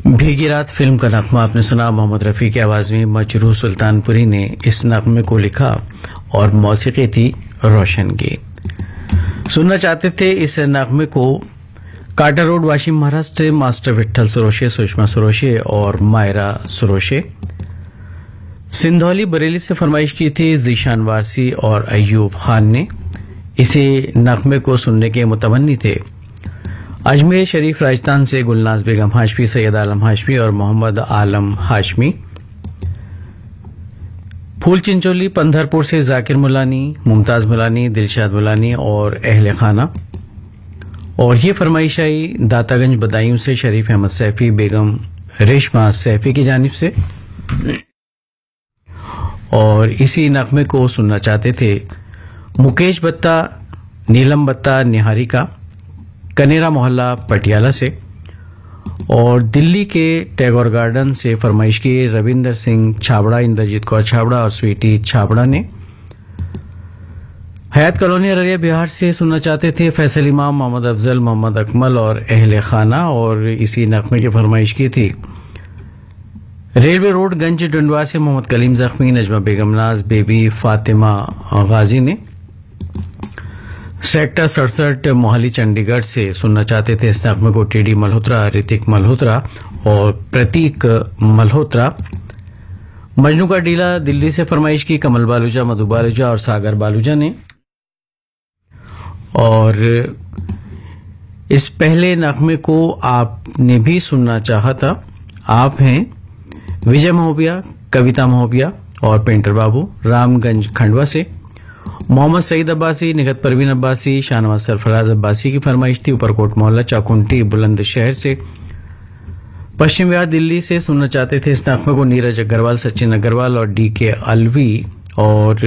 भीगी रात फिल्म का नगमा आपने सुना। मोहम्मद रफ़ी की आवाज में मजरूह सुल्तानपुरी ने इस नगमे को लिखा और मौसीकी थी रोशन की। सुनना चाहते थे इस नगमे को quarter road, Washim, Maharashtra, master Vitthal Suroshe, Sushma Suroshe और मायरा सुरोशे। सिंधौली, बरेली से फरमाइश की थी जीशान वारसी और अयूब खान ने। इसी नगमे को सुनने के मुतमन्नी थे अजमेर शरीफ, राजस्थान से गुलनाज बेगम हाशमी, सैयद आलम हाशमी और मोहम्मद आलम हाशमी। फूल चिंचोली, पंधरपुर से जाकिर मुलानी, मुमताज मुलानी, दिलशाद मुलानी और अहले खाना। और ये फरमाइश आई दातागंज बदायूं से शरीफ अहमद सैफी, बेगम रेशमा सैफी की जानिब से। और इसी नगमे को सुनना चाहते थे मुकेश बत्ता, नीलम बत्ता, निहारिका, कनेरा मोहल्ला पटियाला से। और दिल्ली के टैगोर गार्डन से फरमाइश की रविंदर सिंह छाबड़ा, इंद्रजीत कौर छाबड़ा और स्वीटी छाबड़ा ने। हयात कॉलोनी, अररिया, बिहार से सुनना चाहते थे फैसल इमाम, मोहम्मद अफजल, मोहम्मद अकमल और अहले खाना। और इसी नगमे की फरमाइश की थी रेलवे रोड, गंज डंडवा से मोहम्मद कलीम जख्मी, नजमा बेगम नाज, बेबी फातिमा गाजी ने। सेक्टर 67 मोहाली, चंडीगढ़ से सुनना चाहते थे इस नगमे को टीडी मल्होत्रा, ऋतिक मल्होत्रा और प्रतीक मल्होत्रा। मजनू का डीला, दिल्ली से फरमाइश की कमल बालूजा, मधु बालूजा और सागर बालूजा ने। और इस पहले नगमे को आपने भी सुनना चाहा था। आप हैं विजय महोबिया, कविता महोबिया और पेंटर बाबू, रामगंज खंडवा से। मोहम्मद सईद अब्बासी, निगत परवीन अब्बासी, शाहनवाज सरफराज अब्बासी की फरमाइश थी उपरकोट मोहल्ला, चाकुंटी, बुलंदशहर से। पश्चिम बिहार, दिल्ली से सुनना चाहते थे इस नगमे को नीरज अग्रवाल, सचिन अग्रवाल और डी के अलवी। और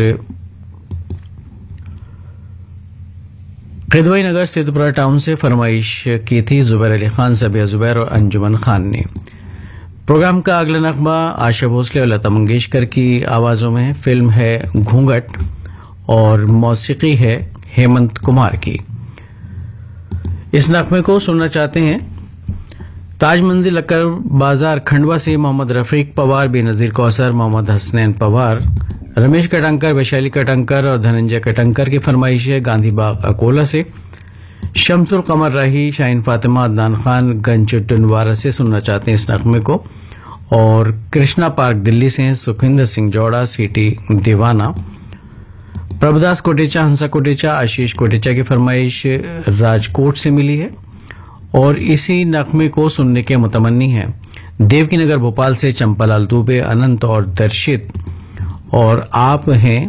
खिदवई नगर, सिद्धपुरा टाउन से फरमाइश की थी जुबैर अली खान, सबिया जुबैर और अंजुमन खान ने। प्रोग्राम का अगला नगमा आशा भोसले और लता मंगेशकर की आवाजों में। फिल्म है घूंघट और मौसीकी है हेमंत कुमार की। इस नगमे को सुनना चाहते हैं ताज मंजिल, अकर बाजार, खंडवा से मोहम्मद रफीक पवार, बेनजीर कौसर, मोहम्मद हसनैन पवार, रमेश कटंकर, वैशाली कटंकर और धनंजय कटंकर की फरमाइश है गांधी बाग, अकोला से। शमसुल कमर राही, शाहीन फातिमा, अदनान खान, गंज टुनवारा से सुनना चाहते हैं इस नगमे को। और कृष्णा पार्क, दिल्ली से सुखविंदर सिंह जौड़ा, सिटी दीवाना। प्रभुदास कोटेचा, हंसा कोटेचा, आशीष कोटेचा की फरमाइश राजकोट से मिली है। और इसी नगमे को सुनने के मुतमन्नी है देवकी नगर, भोपाल से चंपालाल दुबे, अनंत और दर्शित। और आप हैं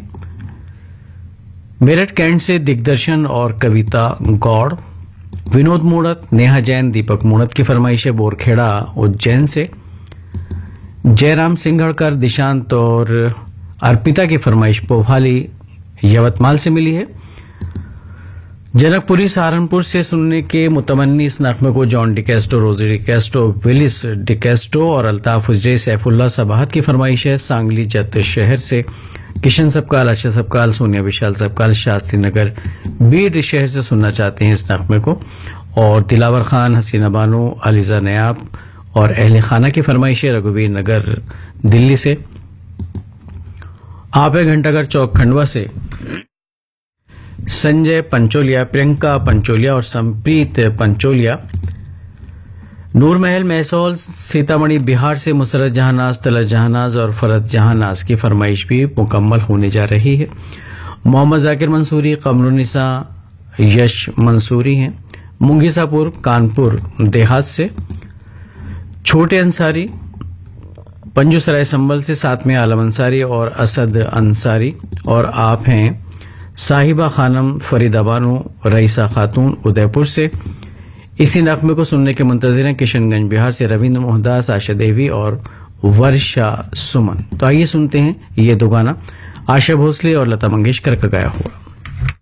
मेरठ कैंट से दिग्दर्शन और कविता गौड़। विनोद मूणत, नेहा जैन, दीपक मूणत की फरमाइश है बोरखेड़ा, उज्जैन से। जयराम सिंघड़कर, दिशांत और अर्पिता की फरमाइश पोभाली, यवतमाल से मिली है। जनकपुरी, सहारनपुर से सुनने के मुतमन्नी इस नगमे को जॉन डिकेस्टो, रोजी डिकेस्टो, विलिस डिकेस्टो और अल्ताफ हुजरे, सैफुल्ला सबाहत की फरमाइश है सांगली जत शहर से। किशन सबकाल, आशा सबकाल, सोनिया विशाल सबकाल, शास्त्री नगर, बीड शहर से सुनना चाहते हैं इस नगमे को। और दिलावर खान, हसीना बानो, अलीजा नयाब और अहले खाना की फरमाइश है रघुवीर नगर, दिल्ली से। आप है घंटाघर चौक, खंडवा से संजय पंचोलिया, प्रियंका पंचोलिया और संप्रीत पंचोलिया। नूर महल, मैसौल, सीतामढ़ी, बिहार से मुसरत जहानाज, तलत जहानाज और फरत जहानाज की फरमाइश भी मुकम्मल होने जा रही है। मोहम्मद जाकिर मंसूरी, कमरुनिसा, यश मंसूरी हैं मुंगीसापुर, कानपुर देहात से। छोटे अंसारी, पंजुसराय संबल से, साथ में आलम अंसारी और असद अंसारी। और आप हैं साहिबा खानम, फरीदा बानो, रईसा खातून, उदयपुर से। इसी नगमे को सुनने के मुंतजिर हैं किशनगंज, बिहार से रविंद्र मोहनदास, आशा देवी और वर्षा सुमन। तो आइए सुनते हैं ये दो गाना आशा भोसले और लता मंगेशकर का गाया हुआ।